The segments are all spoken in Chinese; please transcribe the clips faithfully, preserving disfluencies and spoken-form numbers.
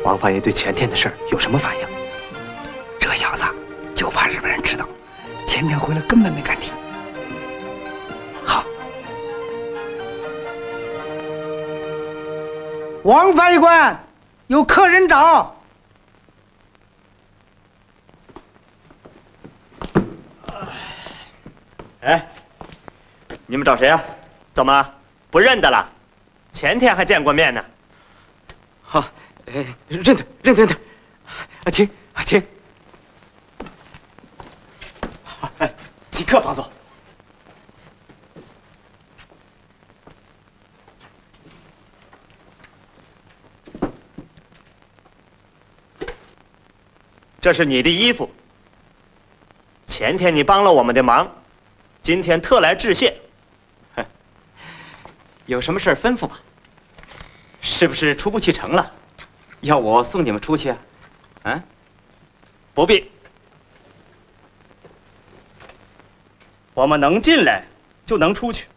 王翻译对前天的事儿有什么反应？ 这小子就怕日本人知道，前天回来根本没敢提。好， 王翻译官，有客人找。 哎，你们找谁啊？怎么不认得了？前天还见过面呢。 好，呃，认得，认得，认得。啊，请，啊，请。哎，请客，房总。 这是你的衣服。前天你帮了我们的忙，今天特来致谢。 有什么事儿吩咐吧？是不是出不去城了？要我送你们出去啊？啊？ 不必，我们能进来就能出去。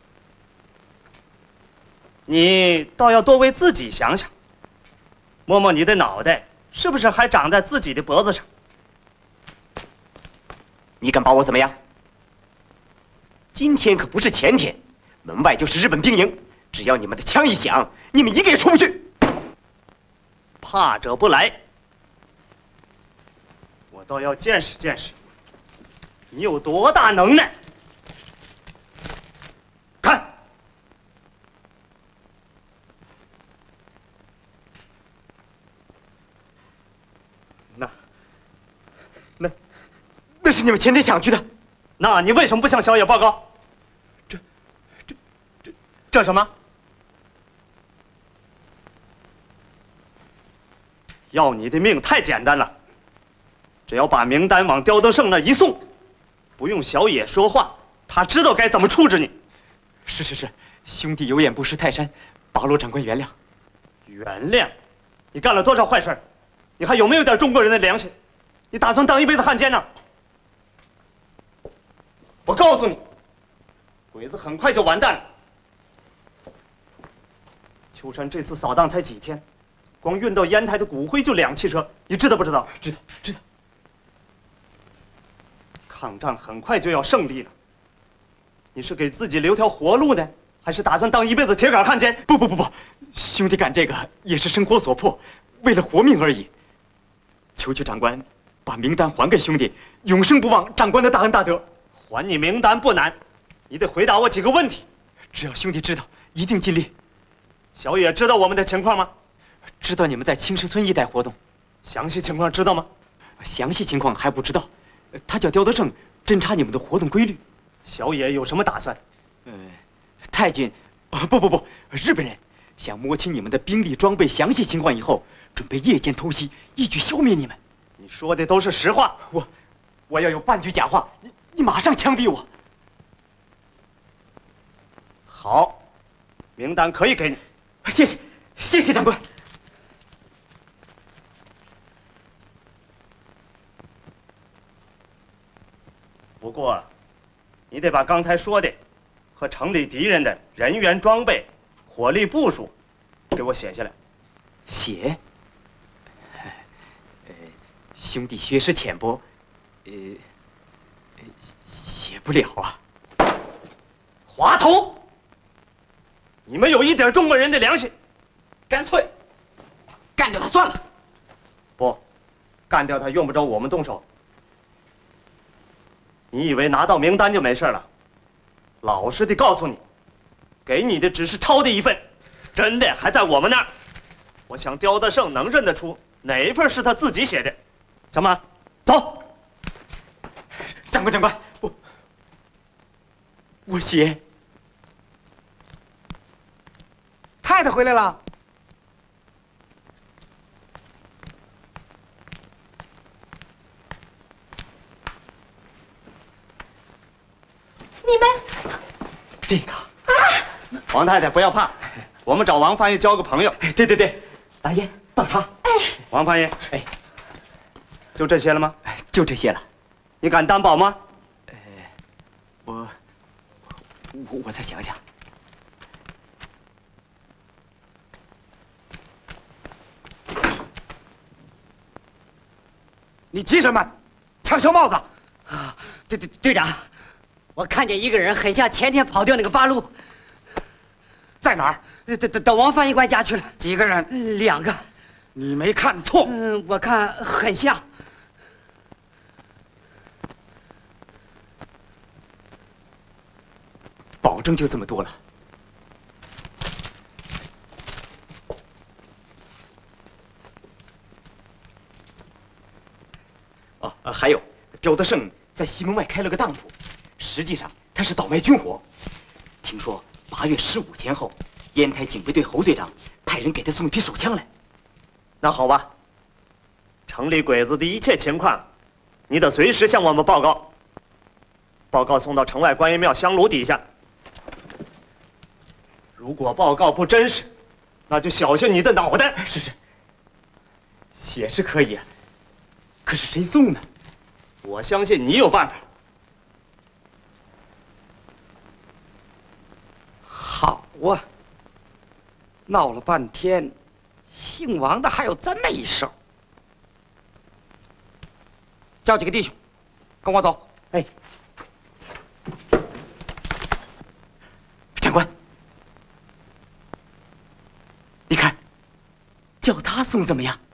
你倒要多为自己想想，摸摸你的脑袋，是不是还长在自己的脖子上？ 你敢把我怎么样？今天可不是前天，门外就是日本兵营，只要你们的枪一响，你们一个也出不去。 怕者不来，我倒要见识见识，你有多大能耐！看，那，那， 那是你们前天抢去的。 那你为什么不向小野报告？ 这，这，这，这什么？ 要你的命太简单了，只要把名单往刁德胜那一送，不用小野说话，他知道该怎么处置你。 是是是，兄弟有眼不识泰山，八路长官原谅。 原谅？你干了多少坏事？你还有没有点中国人的良心？你打算当一辈子汉奸呢？我告诉你，鬼子很快就完蛋了。秋山这次扫荡才几天，光运到烟台的骨灰就两汽车，你知道不知道？ 知道，知道。 抗战很快就要胜利了，你是给自己留条活路呢，还是打算当一辈子铁杆汉奸？ 不不不不，兄弟干这个也是生活所迫，为了活命而已。求求长官，把名单还给兄弟，永生不忘长官的大恩大德。 还你名单不难，你得回答我几个问题。 只要兄弟知道，一定尽力。 小野知道我们的情况吗？ 知道你们在青石村一带活动， 详细情况知道吗？ 详细情况还不知道。他叫刁德胜，侦查你们的活动规律。 小野有什么打算？ 呃，太君，啊不不不，日本人想摸清你们的兵力装备详细情况以后，准备夜间偷袭，一举消灭你们。 你说的都是实话。 我，我要有半句假话，你你马上枪毙我。 好，名单可以给你。 谢谢，谢谢长官。 不过，你得把刚才说的和城里敌人的人员装备、火力部署给我写下来。 写？呃，兄弟学识浅薄，呃，写不了啊。 滑头！你们有一点中国人的良心， 干脆干掉他算了。 不，干掉他用不着我们动手。你以为拿到名单就没事了？老实的告诉你，给你的只是抄的一份，真的还在我们那儿。我想刁德胜能认得出哪一份是他自己写的。小马，走。 长官，长官，我我写。 太太回来了。 你们这个啊， 王太太不要怕，我们找王翻译交个朋友。 对对对，打烟倒茶。 哎， 王翻译， 哎， 就这些了吗？ 就这些了。 你敢担保吗？ 呃，我我我再想想。 你急什么？抢小帽子！ 啊，队队队长，我看见一个人很像前天跑掉那个八路， 在哪儿？ 到到到王翻译官家去了。 几个人？ 两个。 你没看错。 嗯，我看很像。 保证就这么多了。哦，呃还有，刁德胜在西门外开了个当铺，实际上他是倒卖军火。听说八月十五前后，烟台警备队侯队长派人给他送一批手枪来。 那好吧，城里鬼子的一切情况，你得随时向我们报告。报告送到城外观音庙香炉底下。如果报告不真实，那就小心你的脑袋。 是是，写是可以啊，可是谁送呢？ 我相信你有办法。 好啊，闹了半天，姓王的还有这么一手。叫几个弟兄，跟我走。 哎，长官，你看，叫他送怎么样？